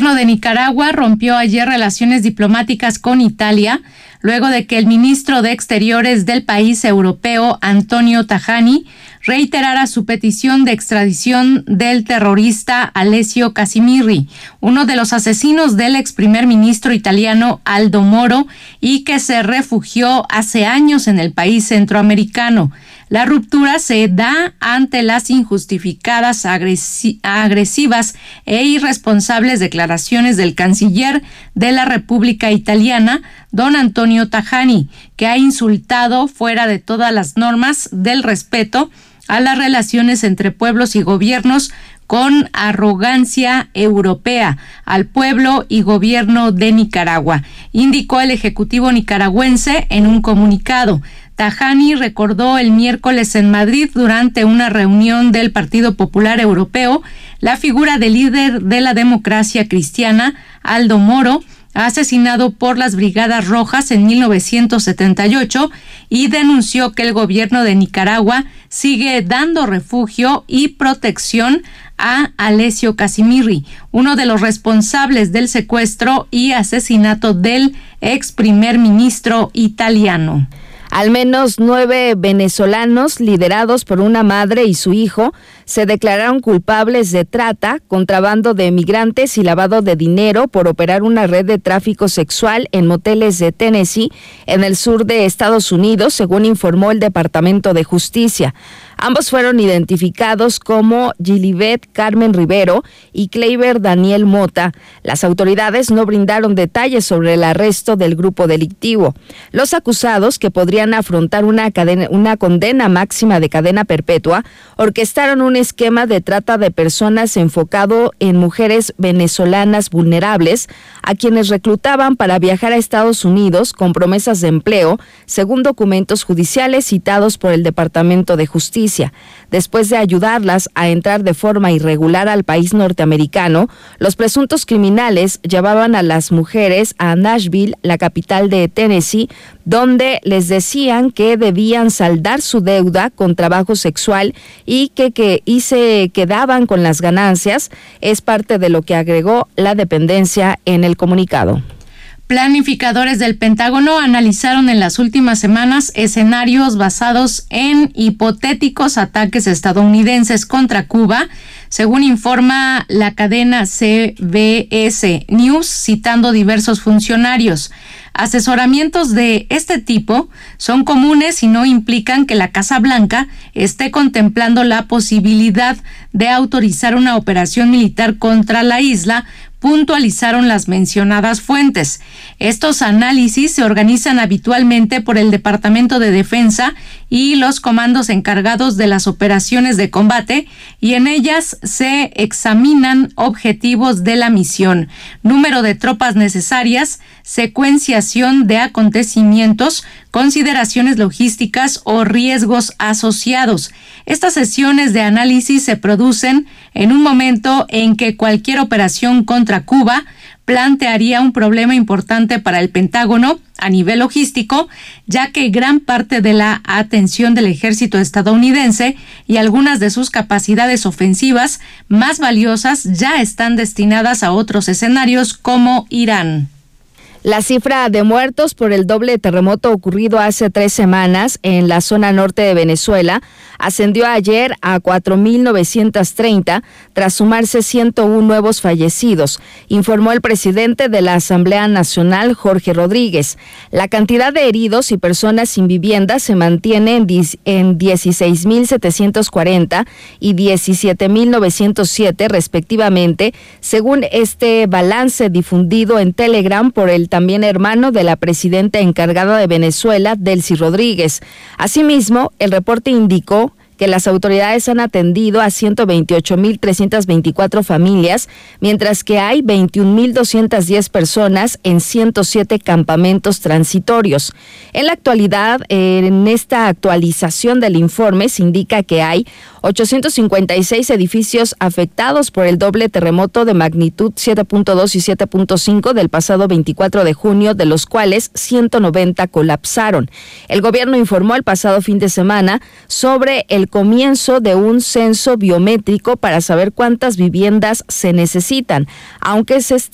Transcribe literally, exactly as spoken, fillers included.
gobierno de Nicaragua rompió ayer relaciones diplomáticas con Italia, luego de que el ministro de Exteriores del país europeo, Antonio Tajani, reiterara su petición de extradición del terrorista Alessio Casimirri, uno de los asesinos del ex primer ministro italiano Aldo Moro y que se refugió hace años en el país centroamericano. La ruptura se da ante las injustificadas, agresi- agresivas e irresponsables declaraciones del canciller de la República Italiana, don Antonio Tajani, que ha insultado fuera de todas las normas del respeto a las relaciones entre pueblos y gobiernos con arrogancia europea al pueblo y gobierno de Nicaragua, indicó el Ejecutivo nicaragüense en un comunicado. Tajani recordó el miércoles en Madrid, durante una reunión del Partido Popular Europeo, la figura del líder de la democracia cristiana, Aldo Moro, asesinado por las Brigadas Rojas en mil novecientos setenta y ocho, y denunció que el gobierno de Nicaragua sigue dando refugio y protección a Alessio Casimirri, uno de los responsables del secuestro y asesinato del ex primer ministro italiano. Al menos nueve venezolanos, liderados por una madre y su hijo, se declararon culpables de trata, contrabando de migrantes y lavado de dinero por operar una red de tráfico sexual en moteles de Tennessee, en el sur de Estados Unidos, según informó el Departamento de Justicia. Ambos fueron identificados como Gilibet Carmen Rivero y Kleiber Daniel Mota. Las autoridades no brindaron detalles sobre el arresto del grupo delictivo. Los acusados, que podrían afrontar una, cadena, una condena máxima de cadena perpetua, orquestaron un esquema de trata de personas enfocado en mujeres venezolanas vulnerables, a quienes reclutaban para viajar a Estados Unidos con promesas de empleo, según documentos judiciales citados por el Departamento de Justicia. Después de ayudarlas a entrar de forma irregular al país norteamericano, los presuntos criminales llevaban a las mujeres a Nashville, la capital de Tennessee, donde les decían que debían saldar su deuda con trabajo sexual y que, que y se quedaban con las ganancias. Es parte de lo que agregó la dependencia en el comunicado. Planificadores del Pentágono analizaron en las últimas semanas escenarios basados en hipotéticos ataques estadounidenses contra Cuba, según informa la cadena C B S News, citando diversos funcionarios. Asesoramientos de este tipo son comunes y no implican que la Casa Blanca esté contemplando la posibilidad de autorizar una operación militar contra la isla, puntualizaron las mencionadas fuentes. Estos análisis se organizan habitualmente por el Departamento de Defensa y los comandos encargados de las operaciones de combate, y en ellas se examinan objetivos de la misión, número de tropas necesarias, secuenciación de acontecimientos, consideraciones logísticas o riesgos asociados. Estas sesiones de análisis se producen en un momento en que cualquier operación contra Cuba plantearía un problema importante para el Pentágono a nivel logístico, ya que gran parte de la atención del ejército estadounidense y algunas de sus capacidades ofensivas más valiosas ya están destinadas a otros escenarios como Irán. La cifra de muertos por el doble terremoto ocurrido hace tres semanas en la zona norte de Venezuela ascendió ayer a cuatro mil novecientos treinta, tras sumarse ciento uno nuevos fallecidos, informó el presidente de la Asamblea Nacional, Jorge Rodríguez. La cantidad de heridos y personas sin vivienda se mantiene en dieciséis mil setecientos cuarenta y diecisiete mil novecientos siete respectivamente, según este balance difundido en Telegram por el también hermano de la presidenta encargada de Venezuela, Delcy Rodríguez. Asimismo, el reporte indicó que las autoridades han atendido a ciento veintiocho mil trescientas veinticuatro familias, mientras que hay veintiún mil doscientas diez personas en ciento siete campamentos transitorios. En la actualidad, en esta actualización del informe se indica que hay ochocientos cincuenta y seis edificios afectados por el doble terremoto de magnitud siete punto dos y siete punto cinco del pasado veinticuatro de junio, de los cuales ciento noventa colapsaron. El gobierno informó el pasado fin de semana sobre el comienzo de un censo biométrico para saber cuántas viviendas se necesitan, aunque se